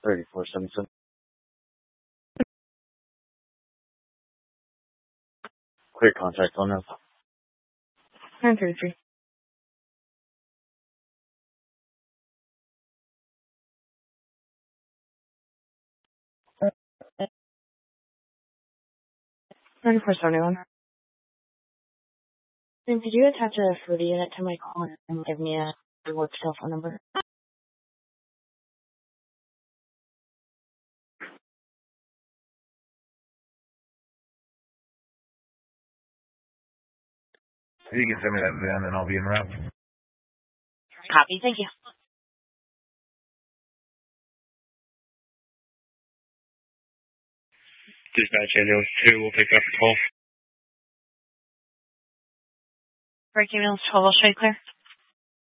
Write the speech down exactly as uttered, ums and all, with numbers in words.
thirty-four seventy-seven. Clear contact on now. nine thirty-three. thirty-four seventy-one. And could you attach a fruity unit to my call and give me a work cell phone number? You can send me that then, and I'll be in route. Copy. Thank you. Dispatch ambulance two will pick up the call. Break ambulance twelve will straight clear.